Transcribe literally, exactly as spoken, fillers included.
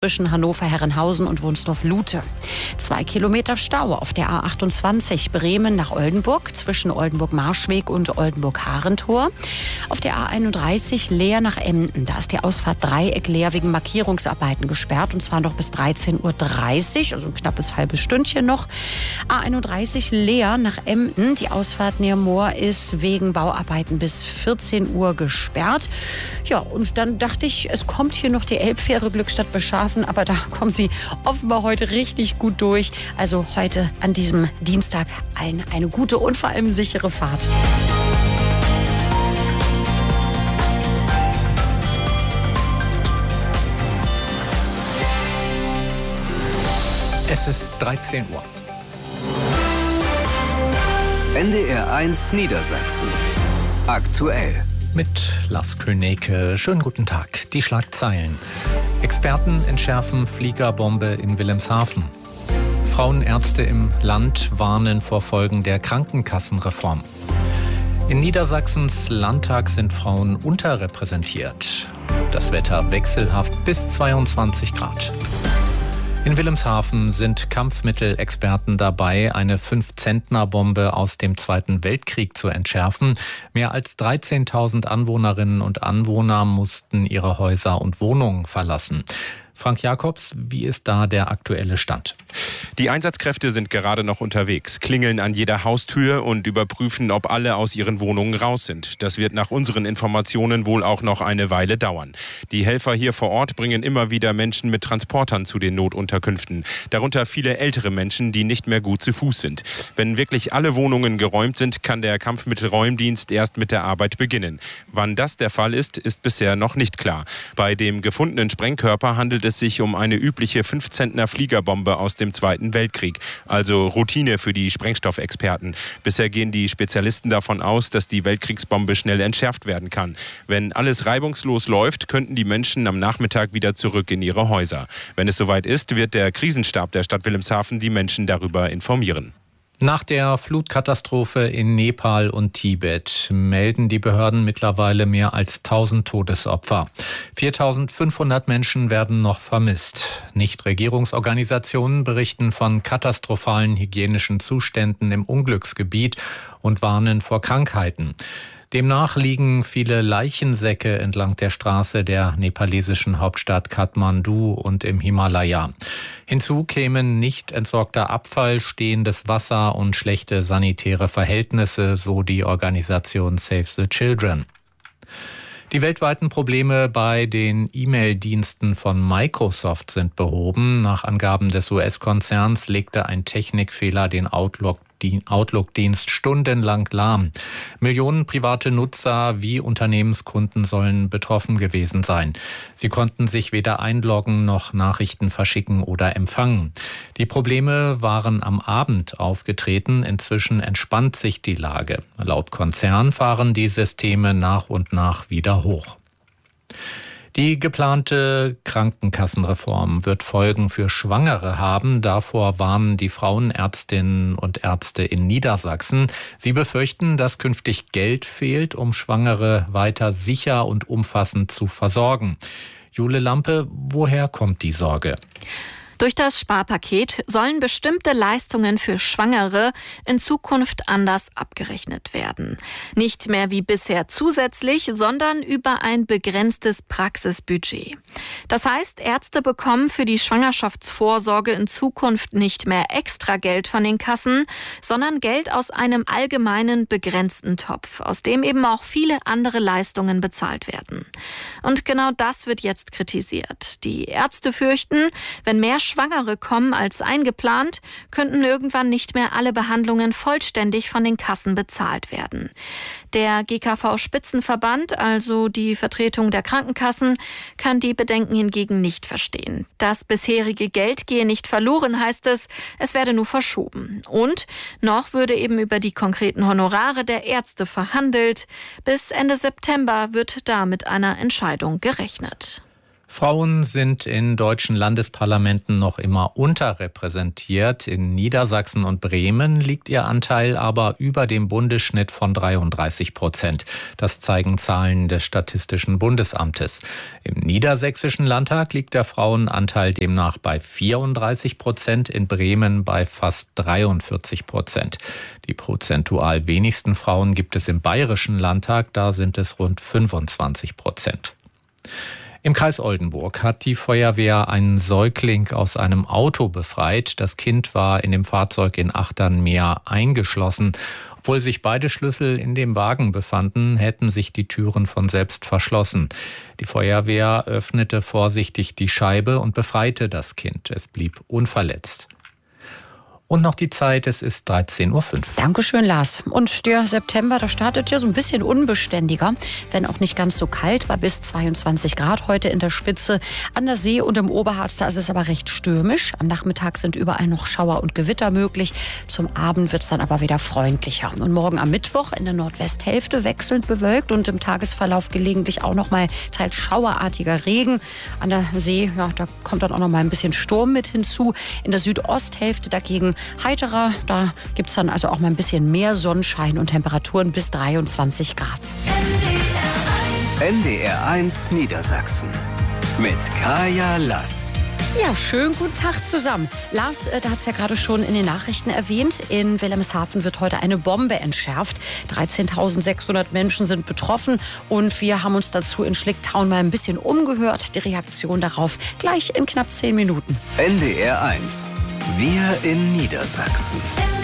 zwischen Hannover-Herrenhausen und Wunsdorf-Lute. Zwei Kilometer Stau auf der A achtundzwanzig Bremen nach Oldenburg zwischen Oldenburg-Marschweg und Oldenburg-Harentor. Auf der A einunddreißig Leer nach Emden. Da ist die Ausfahrt Dreieck Leer wegen Markierungsarbeiten gesperrt und zwar noch bis dreizehn Uhr dreißig, also ein knappes halbes Stündchen noch. A einunddreißig Leer nach Emden. Die Ausfahrt Neermoor ist wegen Bauarbeiten bis vierzehn Uhr gesperrt. Ja, und dann dachte ich, es kommt hier noch die Elbfähre Glückstadt Beschaften, aber da kommen sie offenbar heute richtig gut durch. Also heute an diesem Dienstag allen eine gute und vor allem sichere Fahrt. Es ist dreizehn Uhr. N D R eins Niedersachsen. Aktuell. Mit Lars Königke. Schönen guten Tag. Die Schlagzeilen. Experten entschärfen Fliegerbombe in Wilhelmshaven. Frauenärzte im Land warnen vor Folgen der Krankenkassenreform. In Niedersachsens Landtag sind Frauen unterrepräsentiert. Das Wetter wechselhaft bis zweiundzwanzig Grad. In Wilhelmshaven sind Kampfmittelexperten dabei, eine fünf-Zentner-Bombe aus dem Zweiten Weltkrieg zu entschärfen. Mehr als dreizehntausend Anwohnerinnen und Anwohner mussten ihre Häuser und Wohnungen verlassen. Frank Jakobs, wie ist da der aktuelle Stand? Die Einsatzkräfte sind gerade noch unterwegs, klingeln an jeder Haustür und überprüfen, ob alle aus ihren Wohnungen raus sind. Das wird nach unseren Informationen wohl auch noch eine Weile dauern. Die Helfer hier vor Ort bringen immer wieder Menschen mit Transportern zu den Notunterkünften. Darunter viele ältere Menschen, die nicht mehr gut zu Fuß sind. Wenn wirklich alle Wohnungen geräumt sind, kann der Kampfmittelräumdienst erst mit der Arbeit beginnen. Wann das der Fall ist, ist bisher noch nicht klar. Bei dem gefundenen Sprengkörper handelt es sich um eine übliche fünf-Zentner Fliegerbombe aus dem Zweiten Weltkrieg, also Routine für die Sprengstoffexperten. Bisher gehen die Spezialisten davon aus, dass die Weltkriegsbombe schnell entschärft werden kann. Wenn alles reibungslos läuft, könnten die Menschen am Nachmittag wieder zurück in ihre Häuser. Wenn es soweit ist, wird der Krisenstab der Stadt Wilhelmshaven die Menschen darüber informieren. Nach der Flutkatastrophe in Nepal und Tibet melden die Behörden mittlerweile mehr als tausend Todesopfer. viertausendfünfhundert Menschen werden noch vermisst. Nichtregierungsorganisationen berichten von katastrophalen hygienischen Zuständen im Unglücksgebiet und warnen vor Krankheiten. Demnach liegen viele Leichensäcke entlang der Straße der nepalesischen Hauptstadt Kathmandu und im Himalaya. Hinzu kämen nicht entsorgter Abfall, stehendes Wasser und schlechte sanitäre Verhältnisse, so die Organisation Save the Children. Die weltweiten Probleme bei den E-Mail-Diensten von Microsoft sind behoben. Nach Angaben des U S-Konzerns legte ein Technikfehler den Outlook Outlook-Dienst stundenlang lahm. Millionen private Nutzer wie Unternehmenskunden sollen betroffen gewesen sein. Sie konnten sich weder einloggen noch Nachrichten verschicken oder empfangen. Die Probleme waren am Abend aufgetreten. Inzwischen entspannt sich die Lage. Laut Konzern fahren die Systeme nach und nach wieder hoch. Die geplante Krankenkassenreform wird Folgen für Schwangere haben. Davor warnen die Frauenärztinnen und Ärzte in Niedersachsen. Sie befürchten, dass künftig Geld fehlt, um Schwangere weiter sicher und umfassend zu versorgen. Jule Lampe, woher kommt die Sorge? Durch das Sparpaket sollen bestimmte Leistungen für Schwangere in Zukunft anders abgerechnet werden. Nicht mehr wie bisher zusätzlich, sondern über ein begrenztes Praxisbudget. Das heißt, Ärzte bekommen für die Schwangerschaftsvorsorge in Zukunft nicht mehr extra Geld von den Kassen, sondern Geld aus einem allgemeinen begrenzten Topf, aus dem eben auch viele andere Leistungen bezahlt werden. Und genau das wird jetzt kritisiert. Die Ärzte fürchten, wenn mehr Schwangere kommen als eingeplant, könnten irgendwann nicht mehr alle Behandlungen vollständig von den Kassen bezahlt werden. Der G K V-Spitzenverband, also die Vertretung der Krankenkassen, kann die Bedenken hingegen nicht verstehen. Das bisherige Geld gehe nicht verloren, heißt es, es werde nur verschoben. Und noch würde eben über die konkreten Honorare der Ärzte verhandelt. Bis Ende September wird da mit einer Entscheidung gerechnet. Frauen sind in deutschen Landesparlamenten noch immer unterrepräsentiert. In Niedersachsen und Bremen liegt ihr Anteil aber über dem Bundesschnitt von dreiunddreißig Prozent. Das zeigen Zahlen des Statistischen Bundesamtes. Im Niedersächsischen Landtag liegt der Frauenanteil demnach bei vierunddreißig Prozent, in Bremen bei fast dreiundvierzig Prozent. Die prozentual wenigsten Frauen gibt es im Bayerischen Landtag, da sind es rund fünfundzwanzig Prozent. Im Kreis Oldenburg hat die Feuerwehr einen Säugling aus einem Auto befreit. Das Kind war in dem Fahrzeug in Achternmeer eingeschlossen. Obwohl sich beide Schlüssel in dem Wagen befanden, hätten sich die Türen von selbst verschlossen. Die Feuerwehr öffnete vorsichtig die Scheibe und befreite das Kind. Es blieb unverletzt. Und noch die Zeit, es ist dreizehn Uhr fünf. Dankeschön, Lars. Und der September, da startet ja so ein bisschen unbeständiger, wenn auch nicht ganz so kalt, war bis zweiundzwanzig Grad heute in der Spitze. An der See und im Oberharz, da ist es aber recht stürmisch. Am Nachmittag sind überall noch Schauer und Gewitter möglich. Zum Abend wird es dann aber wieder freundlicher. Und morgen am Mittwoch in der Nordwesthälfte wechselnd bewölkt und im Tagesverlauf gelegentlich auch noch mal teils schauerartiger Regen. An der See, ja, da kommt dann auch noch mal ein bisschen Sturm mit hinzu. In der Südosthälfte dagegen heiterer. Da gibt es dann also auch mal ein bisschen mehr Sonnenschein und Temperaturen bis dreiundzwanzig Grad. N D R eins Niedersachsen mit Kaya Lass. Ja, schönen guten Tag zusammen. Lars, äh, da hat es ja gerade schon in den Nachrichten erwähnt, in Wilhelmshaven wird heute eine Bombe entschärft. dreizehntausendsechshundert Menschen sind betroffen und wir haben uns dazu in Schlicktown mal ein bisschen umgehört. Die Reaktion darauf gleich in knapp zehn Minuten. N D R eins. Wir in Niedersachsen.